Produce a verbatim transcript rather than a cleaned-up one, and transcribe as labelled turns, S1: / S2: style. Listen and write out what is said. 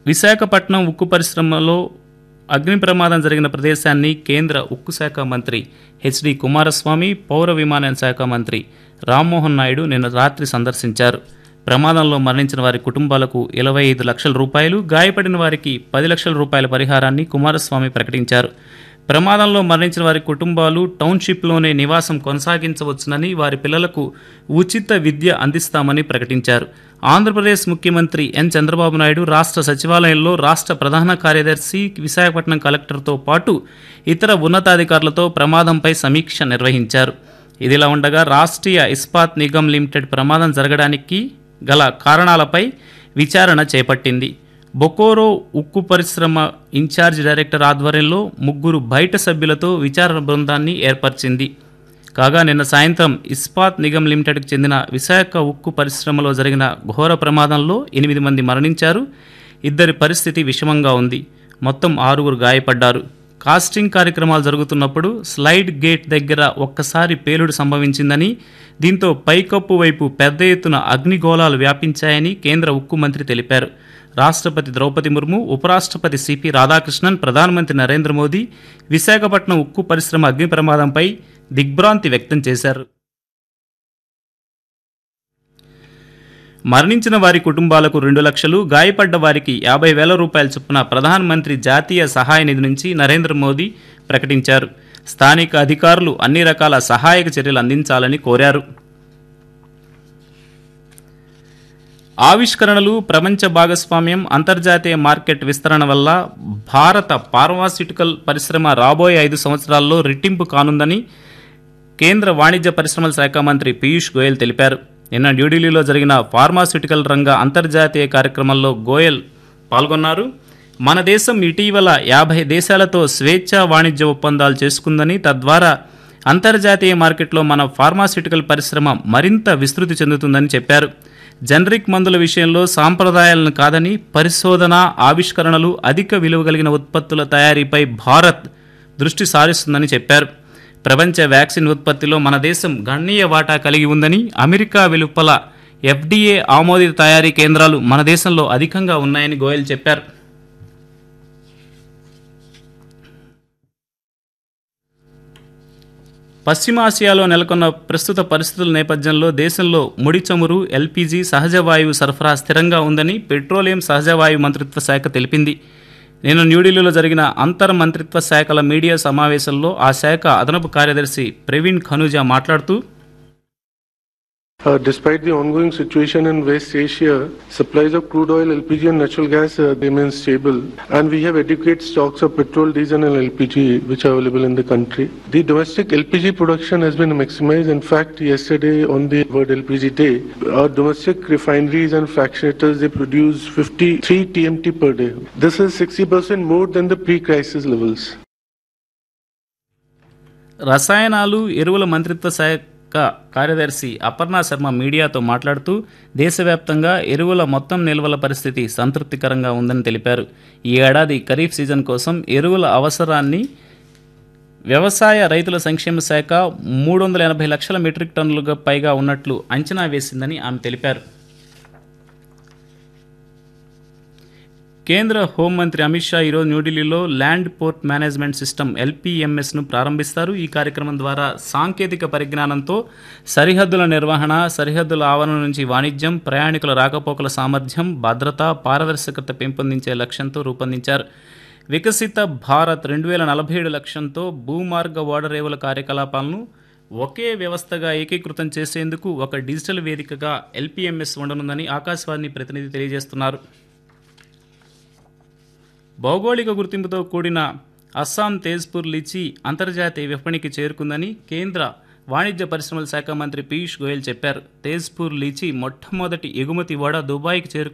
S1: విశాఖపట్నం ఉక్కు పరిశ్రమలో అగ్ని ప్రమాదం జరిగిన ప్రదేశాన్ని కేంద్ర ఉక్కు శాఖ మంత్రి హెచ్డి కుమారస్వామి, పౌర విమానయాన శాఖ మంత్రి రామ్మోహన్ నాయుడు నిన్న రాత్రి సందర్శించారు. ప్రమాదంలో మరణించిన వారి కుటుంబాలకు ఇరవై ఐదు లక్షల రూపాయలు, గాయపడిన వారికి పది లక్షల రూపాయల పరిహారాన్ని కుమారస్వామి ప్రకటించారు. ప్రమాదంలో మరణించిన వారి కుటుంబాలు టౌన్షిప్లోనే నివాసం కొనసాగించవచ్చునని, వారి పిల్లలకు ఉచిత విద్య అందిస్తామని ప్రకటించారు. ఆంధ్రప్రదేశ్ ముఖ్యమంత్రి ఎన్ చంద్రబాబు నాయుడు రాష్ట్ర సచివాలయంలో రాష్ట్ర ప్రధాన కార్యదర్శి, విశాఖపట్నం కలెక్టర్తో పాటు ఇతర ఉన్నతాధికారులతో ప్రమాదంపై సమీక్ష నిర్వహించారు. ఇదిలా ఉండగా రాష్ట్రీయ ఇస్పాత్ నిగమ్ లిమిటెడ్ ప్రమాదం జరగడానికి గల కారణాలపై విచారణ చేపట్టింది. బొకోరో ఉక్కు పరిశ్రమ ఇన్ఛార్జ్ డైరెక్టర్ ఆధ్వర్యంలో ముగ్గురు బయట సభ్యులతో విచారణ బృందాన్ని ఏర్పరిచింది. కాగా నిన్న సాయంత్రం ఇస్పాత్ నిగమ్ లిమిటెడ్కి చెందిన విశాఖ ఉక్కు పరిశ్రమలో జరిగిన ఘోర ప్రమాదంలో ఎనిమిది మంది మరణించారు. ఇద్దరి పరిస్థితి విషమంగా ఉంది. మొత్తం ఆరుగురు గాయపడ్డారు. కాస్టింగ్ కార్యక్రమాలు జరుగుతున్నప్పుడు స్లైడ్ గేట్ దగ్గర ఒక్కసారి పేలుడు సంభవించిందని, దీంతో పైకప్పు వైపు పెద్ద ఎత్తున అగ్నిగోళాలు వ్యాపించాయని కేంద్ర ఉక్కు మంత్రి తెలిపారు. రాష్ట్రపతి ద్రౌపది ముర్ము, ఉపరాష్ట్రపతి సిపి రాధాకృష్ణన్, ప్రధానమంత్రి నరేంద్ర మోదీ విశాఖపట్నం ఉక్కు పరిశ్రమ అగ్ని ప్రమాదంపై దిగ్భ్రాంతి వ్యక్తం చేశారు. మరణించిన వారి కుటుంబాలకు రెండు లక్షలు, గాయపడ్డ వారికి యాభై వేల రూపాయల చొప్పున ప్రధానమంత్రి జాతీయ సహాయ నిధి నుంచి నరేంద్ర మోదీ ప్రకటించారు. స్థానిక అధికారులు అన్ని రకాల సహాయక చర్యలు అందించాలని కోరారు. ఆవిష్కరణలు, ప్రపంచ భాగస్వామ్యం, అంతర్జాతీయ మార్కెట్ విస్తరణ వల్ల భారత ఫార్మాస్యూటికల్ పరిశ్రమ రాబోయే ఐదు సంవత్సరాల్లో రెట్టింపు కానుందని కేంద్ర వాణిజ్య పరిశ్రమల శాఖ మంత్రి పీయూష్ గోయల్ తెలిపారు. నిన్న న్యూఢిల్లీలో జరిగిన ఫార్మాస్యూటికల్ రంగ అంతర్జాతీయ కార్యక్రమంలో గోయల్ పాల్గొన్నారు. మన దేశం ఇటీవల యాభై దేశాలతో స్వేచ్ఛా వాణిజ్య ఒప్పందాలు చేసుకుందని, తద్వారా అంతర్జాతీయ మార్కెట్లో మన ఫార్మాస్యూటికల్ పరిశ్రమ మరింత విస్తృతి చెందుతుందని చెప్పారు. జనరిక్ మందుల విషయంలో సాంప్రదాయాలను కాదని పరిశోధన, ఆవిష్కరణలు, అధిక విలువ కలిగిన ఉత్పత్తుల తయారీపై భారత్ దృష్టి సారిస్తుందని చెప్పారు. ప్రపంచ వ్యాక్సిన్ ఉత్పత్తిలో మన దేశం గణనీయ వాటా కలిగి ఉందని, అమెరికా వెలుపల ఎఫ్డీఏ ఆమోదిత తయారీ కేంద్రాలు మన దేశంలో అధికంగా ఉన్నాయని గోయల్ చెప్పారు. పశ్చిమాసియాలో నెలకొన్న ప్రస్తుత పరిస్థితుల నేపథ్యంలో దేశంలో ముడి చమురు, ఎల్పీజీ, సహజ వాయువు సరఫరా స్థిరంగా ఉందని పెట్రోలియం, సహజ వాయువు మంత్రిత్వ శాఖ తెలిపింది. నిన్న న్యూఢిల్లీలో జరిగిన అంతర్ మంత్రిత్వ శాఖల మీడియా సమావేశంలో ఆ శాఖ అదనపు కార్యదర్శి ప్రవీణ్ ఖనుజా మాట్లాడుతూ,
S2: Uh, despite the ongoing situation in West Asia, supplies of crude oil, L P G and natural gas uh, remain stable, and we have adequate stocks of petrol, diesel and L P G which are available in the country. The domestic L P G production has been maximized. In fact, yesterday on the World L P G Day, our domestic refineries and fractionators, they produce fifty-three T M T per day. This is sixty percent more than the pre-crisis levels.
S1: రసాయనాలు, ఎరువుల మంత్రిత్వ శాఖ కార్యదర్శి అపర్ణ శర్మ మీడియాతో మాట్లాడుతూ, దేశవ్యాప్తంగా ఎరువుల మొత్తం నిల్వల పరిస్థితి సంతృప్తికరంగా ఉందని తెలిపారు. ఈ ఏడాది ఖరీఫ్ సీజన్ కోసం ఎరువుల అవసరాన్ని వ్యవసాయ రైతుల సంక్షేమ శాఖ మూడు వందల ఎనభై లక్షల మెట్రిక్ టన్నులుగా పైగా ఉన్నట్లు అంచనా వేసిందని ఆమె తెలిపారు. కేంద్ర హోంమంత్రి అమిత్ షా ఈరోజు న్యూఢిల్లీలో ల్యాండ్ పోర్ట్ మేనేజ్మెంట్ సిస్టమ్ ఎల్పీఎంఎస్ను ప్రారంభిస్తారు. ఈ కార్యక్రమం ద్వారా సాంకేతిక పరిజ్ఞానంతో సరిహద్దుల నిర్వహణ, సరిహద్దుల ఆవరణ నుంచి వాణిజ్యం, ప్రయాణికుల రాకపోకల సామర్థ్యం, భద్రత, పారదర్శకత పెంపొందించే లక్ష్యంతో రూపొందించారు. వికసిత భారత్ రెండు వేల నలభై ఏడు లక్ష్యంతో భూమార్గ ఓడరేవుల కార్యకలాపాలను ఒకే వ్యవస్థగా ఏకీకృతం చేసేందుకు ఒక డిజిటల్ వేదికగా ఎల్పీఎంఎస్ ఉండనుందని ఆకాశవాణి ప్రతినిధి తెలియజేస్తున్నారు. భౌగోళిక గుర్తింపుతో కూడిన అస్సాం తేజ్పూర్ లిచీ అంతర్జాతీయ విపణికి చేరుకుందని కేంద్ర వాణిజ్య పరిశ్రమల శాఖ మంత్రి పీయూష్ గోయల్ చెప్పారు. తేజ్పూర్ లిచీ మొట్టమొదటి ఎగుమతి ఓడ దుబాయ్కి చేరు